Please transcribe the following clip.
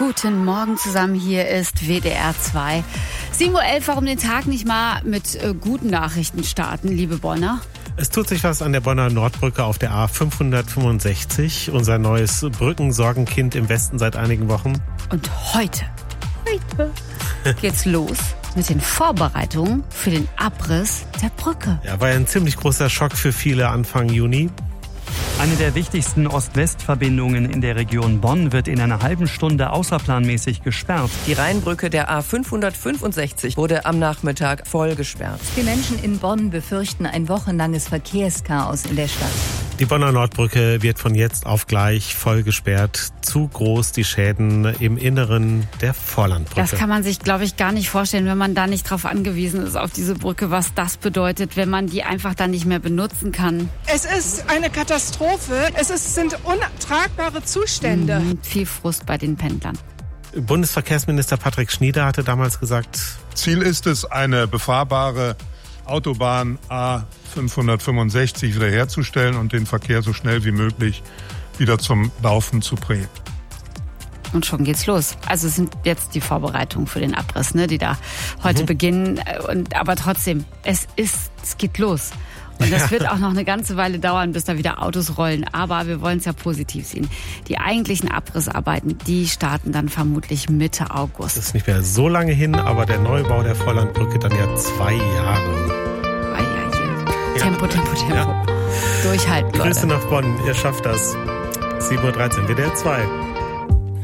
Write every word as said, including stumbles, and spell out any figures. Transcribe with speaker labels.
Speaker 1: Guten Morgen zusammen, hier ist W D R zwei. sieben Uhr elf, warum den Tag nicht mal mit äh, guten Nachrichten starten, liebe Bonner?
Speaker 2: Es tut sich was an der Bonner Nordbrücke auf der A fünfhundertfünfundsechzig, unser neues Brückensorgenkind im Westen seit einigen Wochen.
Speaker 1: Und heute, heute geht's los mit den Vorbereitungen für den Abriss der Brücke.
Speaker 2: Ja, war ja ein ziemlich großer Schock für viele Anfang Juni.
Speaker 3: Eine der wichtigsten Ost-West-Verbindungen in der Region Bonn wird in einer halben Stunde außerplanmäßig gesperrt.
Speaker 4: Die Rheinbrücke der A fünfhundertfünfundsechzig wurde am Nachmittag voll gesperrt.
Speaker 5: Die Menschen in Bonn befürchten ein wochenlanges Verkehrschaos in der Stadt.
Speaker 2: Die Bonner Nordbrücke wird von jetzt auf gleich voll gesperrt. Zu groß die Schäden im Inneren der Vorlandbrücke.
Speaker 1: Das kann man sich, glaube ich, gar nicht vorstellen, wenn man da nicht drauf angewiesen ist, auf diese Brücke, was das bedeutet, wenn man die einfach dann nicht mehr benutzen kann.
Speaker 6: Es ist eine Katastrophe. Es ist, sind untragbare Zustände.
Speaker 1: Mhm, viel Frust bei den Pendlern.
Speaker 2: Bundesverkehrsminister Patrick Schnieder hatte damals gesagt,
Speaker 7: Ziel ist es, eine befahrbare Autobahn A fünfhundertfünfundsechzig wiederherzustellen und den Verkehr so schnell wie möglich wieder zum Laufen zu bringen.
Speaker 1: Und schon geht's los. Also es sind jetzt die Vorbereitungen für den Abriss, ne, die da heute mhm. beginnen. Und, aber trotzdem, es ist, es geht los. Und das wird auch noch eine ganze Weile dauern, bis da wieder Autos rollen. Aber wir wollen es ja positiv sehen. Die eigentlichen Abrissarbeiten, die starten dann vermutlich Mitte August.
Speaker 2: Das ist nicht mehr so lange hin, aber der Neubau der Vorlandbrücke dann ja zwei Jahre.
Speaker 1: Zwei Jahre. Ja. Tempo, Tempo, Tempo. Ja. Durchhalten, Leute.
Speaker 2: Grüße nach Bonn, ihr schafft das. sieben Uhr dreizehn, W D R zwei.